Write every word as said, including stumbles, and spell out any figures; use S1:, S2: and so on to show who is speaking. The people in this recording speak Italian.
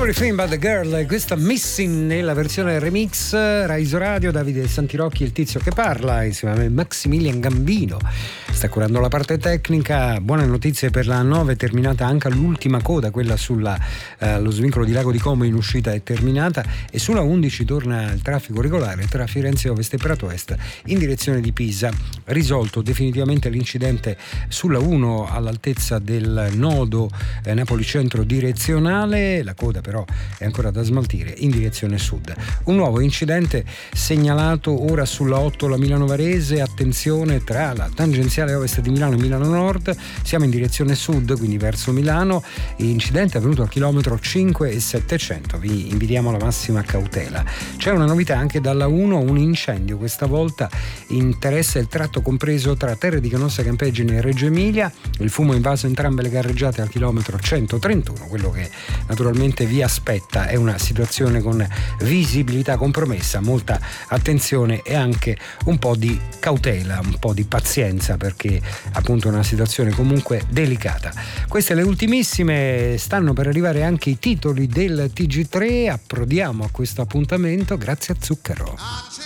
S1: Everything But The Girl, questa Missing nella versione remix Raiso Radio. Davide Santirocchi, il tizio che parla, insieme a me Maximilian Gambino sta curando la parte tecnica. Buone notizie per la nove, è terminata anche l'ultima coda, quella sulla eh, lo svincolo di Lago di Como in uscita è terminata, e sulla undici torna il traffico regolare tra Firenze Ovest e Prato Est in direzione di Pisa. Risolto definitivamente l'incidente sulla uno all'altezza del nodo eh, Napoli Centro direzionale, la coda però è ancora da smaltire in direzione sud. Un nuovo incidente segnalato ora sulla otto la Milano Varese, attenzione tra la tangenziale ovest di Milano e Milano Nord, siamo in direzione sud, quindi verso Milano. L'incidente è avvenuto al chilometro cinque e settecento, vi invitiamo alla massima cautela. C'è una novità anche dalla uno, un incendio, questa volta interessa il tratto compreso tra Terre di Canossa Campeggine e Reggio Emilia. Il fumo ha invaso entrambe le carreggiate al chilometro centotrentuno. Quello che naturalmente vi aspetta è una situazione con visibilità compromessa, molta attenzione e anche un po' di cautela, un po' di pazienza, perché appunto è una situazione comunque delicata. Queste le ultimissime, stanno per arrivare anche i titoli del T G tre, approdiamo a questo appuntamento grazie a Zucchero.